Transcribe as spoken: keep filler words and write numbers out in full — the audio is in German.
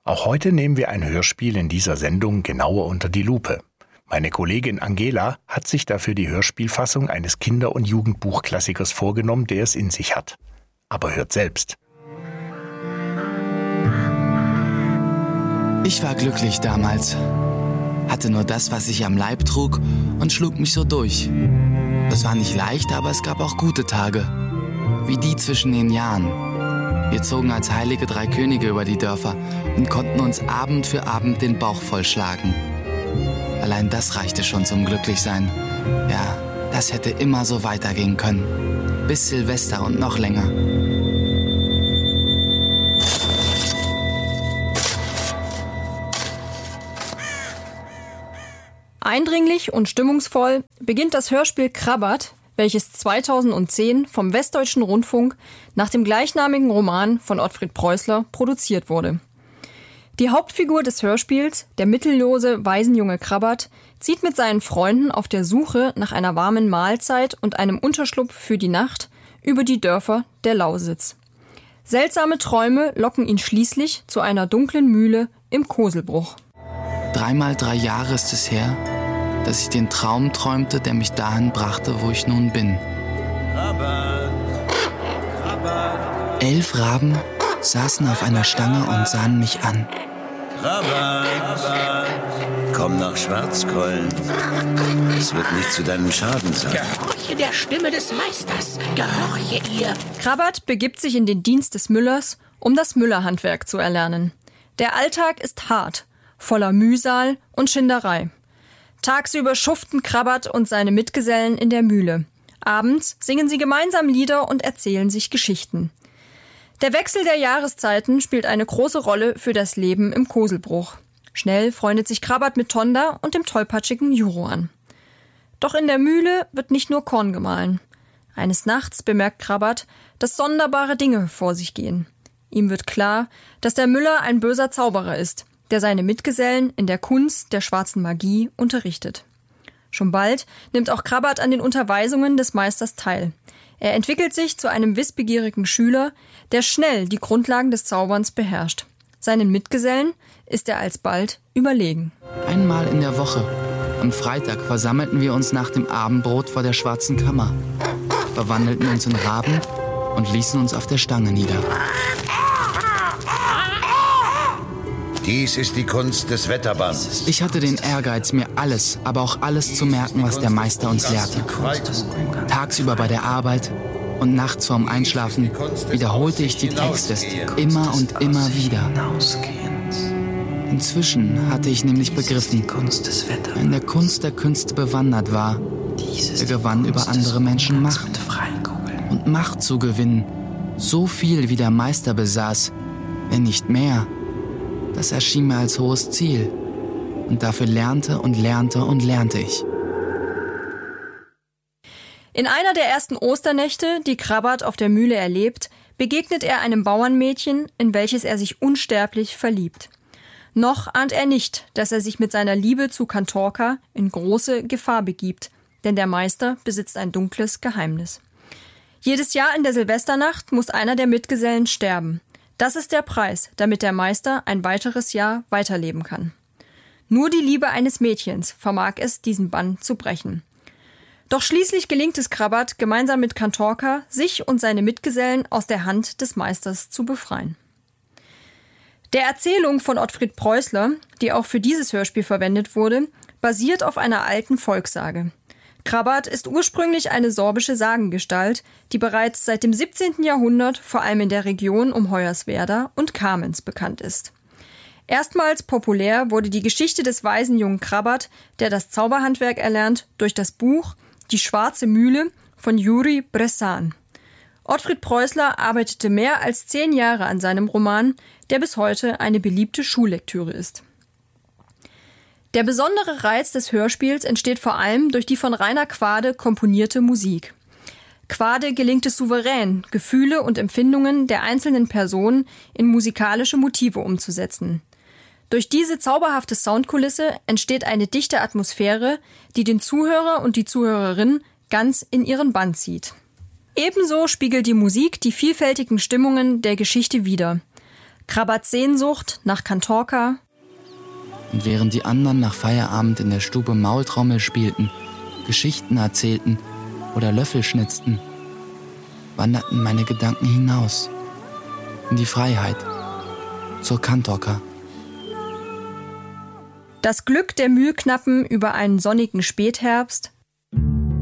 Auch heute nehmen wir ein Hörspiel in dieser Sendung genauer unter die Lupe. Meine Kollegin Angela hat sich dafür die Hörspielfassung eines Kinder- und Jugendbuchklassikers vorgenommen, der es in sich hat. Aber hört selbst. Ich war glücklich damals, hatte nur das, was ich am Leib trug und schlug mich so durch. Das war nicht leicht, aber es gab auch gute Tage, wie die zwischen den Jahren. Wir zogen als heilige drei Könige über die Dörfer und konnten uns Abend für Abend den Bauch vollschlagen. Allein das reichte schon zum Glücklichsein. Ja, das hätte immer so weitergehen können. Bis Silvester und noch länger. Eindringlich und stimmungsvoll beginnt das Hörspiel Krabbert, welches zweitausendzehn vom Westdeutschen Rundfunk nach dem gleichnamigen Roman von Ottfried Preußler produziert wurde. Die Hauptfigur des Hörspiels, der mittellose Waisenjunge Krabbert, zieht mit seinen Freunden auf der Suche nach einer warmen Mahlzeit und einem Unterschlupf für die Nacht über die Dörfer der Lausitz. Seltsame Träume locken ihn schließlich zu einer dunklen Mühle im Koselbruch. Dreimal drei Jahre ist es her, dass ich den Traum träumte, der mich dahin brachte, wo ich nun bin. Krabbert, Krabbert. Elf Raben saßen auf einer Stange und sahen mich an. Krabbert, Krabbert. Komm nach Schwarzkollen. Es wird nicht zu deinem Schaden sein. Gehorche der Stimme des Meisters. Gehorche ihr. Krabbert begibt sich in den Dienst des Müllers, um das Müllerhandwerk zu erlernen. Der Alltag ist hart, voller Mühsal und Schinderei. Tagsüber schuften Krabbert und seine Mitgesellen in der Mühle. Abends singen sie gemeinsam Lieder und erzählen sich Geschichten. Der Wechsel der Jahreszeiten spielt eine große Rolle für das Leben im Koselbruch. Schnell freundet sich Krabbert mit Tonda und dem tollpatschigen Juro an. Doch in der Mühle wird nicht nur Korn gemahlen. Eines Nachts bemerkt Krabbert, dass sonderbare Dinge vor sich gehen. Ihm wird klar, dass der Müller ein böser Zauberer ist, der seine Mitgesellen in der Kunst der schwarzen Magie unterrichtet. Schon bald nimmt auch Krabbert an den Unterweisungen des Meisters teil. Er entwickelt sich zu einem wissbegierigen Schüler, der schnell die Grundlagen des Zauberns beherrscht. Seinen Mitgesellen ist er alsbald überlegen. Einmal in der Woche, am Freitag, versammelten wir uns nach dem Abendbrot vor der Schwarzen Kammer, verwandelten uns in Raben und ließen uns auf der Stange nieder. Dies ist die Kunst des Wetterbands. Ich hatte den Ehrgeiz, mir alles, aber auch alles zu merken, was der Meister uns lehrte. Tagsüber bei der Arbeit und nachts vorm Einschlafen wiederholte ich die Texte immer und immer wieder. Inzwischen hatte ich nämlich begriffen, wer in der Kunst der Künste bewandert war, der gewann über andere Menschen Macht. Und Macht zu gewinnen, so viel wie der Meister besaß, wenn nicht mehr, das erschien mir als hohes Ziel. Und dafür lernte und lernte und lernte ich. In einer der ersten Osternächte, die Krabbert auf der Mühle erlebt, begegnet er einem Bauernmädchen, in welches er sich unsterblich verliebt. Noch ahnt er nicht, dass er sich mit seiner Liebe zu Kantorka in große Gefahr begibt, denn der Meister besitzt ein dunkles Geheimnis. Jedes Jahr in der Silvesternacht muss einer der Mitgesellen sterben. Das ist der Preis, damit der Meister ein weiteres Jahr weiterleben kann. Nur die Liebe eines Mädchens vermag es, diesen Bann zu brechen. Doch schließlich gelingt es Krabbert, gemeinsam mit Kantorka, sich und seine Mitgesellen aus der Hand des Meisters zu befreien. Der Erzählung von Ottfried Preußler, die auch für dieses Hörspiel verwendet wurde, basiert auf einer alten Volkssage. Krabbert ist ursprünglich eine sorbische Sagengestalt, die bereits seit dem siebzehnten Jahrhundert vor allem in der Region um Hoyerswerda und Kamenz bekannt ist. Erstmals populär wurde die Geschichte des Waisenjungen Krabbert, der das Zauberhandwerk erlernt, durch das Buch Die schwarze Mühle von Juri Bressan. Ottfried Preußler arbeitete mehr als zehn Jahre an seinem Roman, der bis heute eine beliebte Schullektüre ist. Der besondere Reiz des Hörspiels entsteht vor allem durch die von Rainer Quade komponierte Musik. Quade gelingt es souverän, Gefühle und Empfindungen der einzelnen Personen in musikalische Motive umzusetzen. Durch diese zauberhafte Soundkulisse entsteht eine dichte Atmosphäre, die den Zuhörer und die Zuhörerin ganz in ihren Bann zieht. Ebenso spiegelt die Musik die vielfältigen Stimmungen der Geschichte wider. Krabberts Sehnsucht nach Kantorka. Und während die anderen nach Feierabend in der Stube Maultrommel spielten, Geschichten erzählten oder Löffel schnitzten, wanderten meine Gedanken hinaus, in die Freiheit, zur Kantorka. Das Glück der Mühlknappen über einen sonnigen Spätherbst,